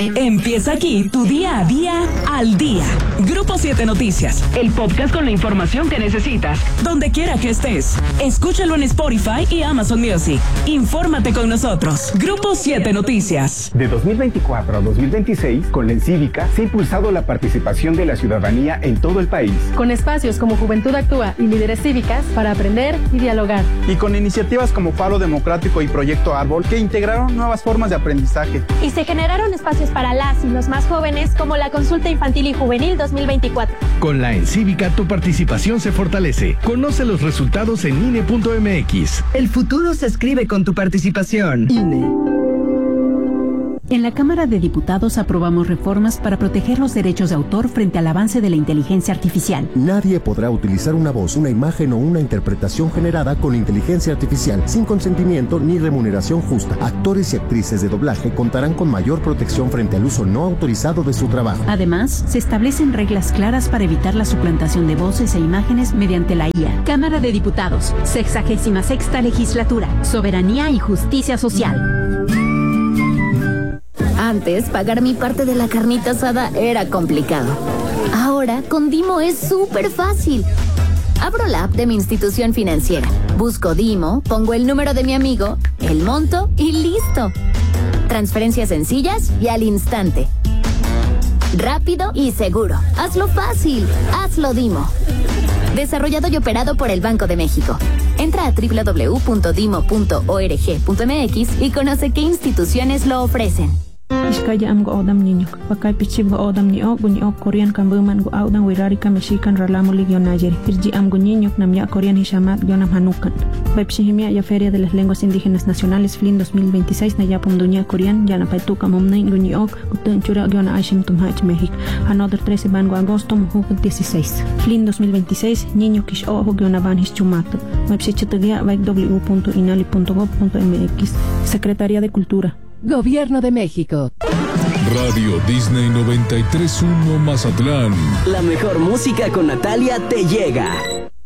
Empieza aquí tu día a día al día. Grupo 7 Noticias, el podcast con la información que necesitas, donde quiera que estés. Escúchalo en Spotify y Amazon Music. Infórmate con nosotros. Grupo 7 Noticias. De 2024 a 2026, con la Encívica se ha impulsado la participación de la ciudadanía en todo el país. Con espacios como Juventud Actúa y Líderes Cívicas para aprender y dialogar. Y con iniciativas como Faro Democrático y Proyecto Árbol que integraron nuevas formas de aprendizaje. Y se generaron espacios para las y los más jóvenes como la Consulta Infantil y Juvenil 2024. Con la Encívica tu participación se fortalece. Conoce los resultados en INE.mx. El futuro se escribe con tu participación. INE. En la Cámara de Diputados aprobamos reformas para proteger los derechos de autor frente al avance de la inteligencia artificial. Nadie podrá utilizar una voz, una imagen o una interpretación generada con inteligencia artificial sin consentimiento ni remuneración justa. Actores y actrices de doblaje contarán con mayor protección frente al uso no autorizado de su trabajo. Además, se establecen reglas claras para evitar la suplantación de voces e imágenes mediante la IA. Cámara de Diputados, 66ª Legislatura, Soberanía y Justicia Social. Antes, pagar mi parte de la carnita asada era complicado. Ahora, con Dimo es súper fácil. Abro la app de mi institución financiera, busco Dimo, pongo el número de mi amigo, el monto y listo. Transferencias sencillas y al instante. Rápido y seguro. Hazlo fácil. Hazlo Dimo. Desarrollado y operado por el Banco de México. Entra a www.dimo.org.mx y conoce qué instituciones lo ofrecen. Iskaya am go odam niño, pakay pichib go odam ni o Korean kambuman go audan wirari kameshikan ralamu ligyon Niger. Irji am go niño namya Korean hishamat gionam hanukan. Baipshihimia ya Feria de las Lenguas Indígenas Nacionales FLIN 2026 na yapum dunya Korean yana paituka momnain guniok utun chura giona aishim tumhach México. Another 13 ban go agosto mujuk 16. FLIN 2026 niño kish o giona ban hischumato. Baipshichitugia www.inali.gov.mx. Secretaría de Cultura. Gobierno de México. Radio Disney 93.1 Mazatlán. La mejor música con Natalia te llega.